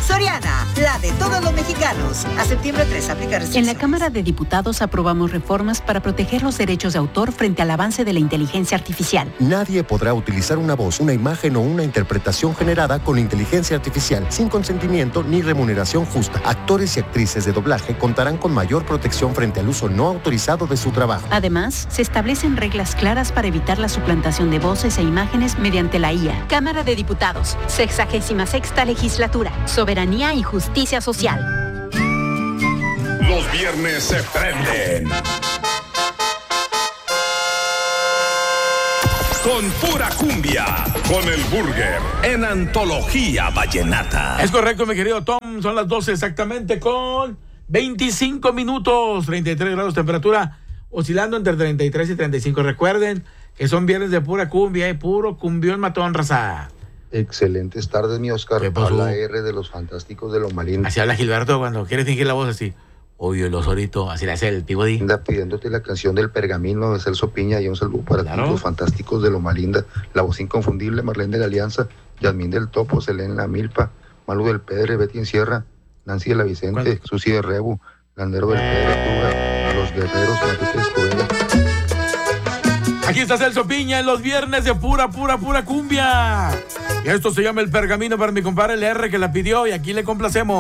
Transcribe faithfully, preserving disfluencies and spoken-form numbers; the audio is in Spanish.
Soriana, la de todos los mexicanos. A septiembre tres, aplica restricciones. En la Cámara de Diputados aprobamos reformas para proteger los derechos de autor frente al avance de la inteligencia artificial. Nadie podrá utilizar una voz, una imagen o una interpretación generada con inteligencia artificial sin consentimiento ni remuneración justa. Actores y actrices de doblaje contarán con mayor protección frente al uso no autorizado de su trabajo. Además, se establecen reglas claras para evitar la suplantación de voces e imágenes mediante la I A. Cámara de Diputados, sexagésima sexta legislatura, soberanía y justicia social. Los viernes se prenden con pura cumbia, con el Burger en Antología Vallenata. Es correcto, mi querido Tom, son las doce exactamente con veinticinco minutos, treinta y tres grados temperatura, oscilando entre treinta y tres y treinta y cinco. Recuerden que son viernes de pura cumbia y puro cumbión matón, raza. Excelentes tardes, mi Oscar. Habla R de los Fantásticos de Loma Linda. Así habla Gilberto cuando quiere fingir la voz así. Oye, el osorito, así le hace el Pibodi. Anda pidiéndote la canción del Pergamino de Celso Piña y un saludo para Claro. ti, los Fantásticos de Loma Linda. La voz inconfundible, Marlene de la Alianza, Yasmín del Topo, Selene La Milpa, Malu del Pedre, Betty Encierra, Nancy de la Vicente, ¿Cuál? Susi de Rebu, Landero del Pedre, Tuga, Los Guerreros, Enrique Escobedo. Aquí está Celso Piña en los viernes de pura, pura, pura cumbia. Y esto se llama El Pergamino para mi compadre el R que la pidió y aquí le complacemos.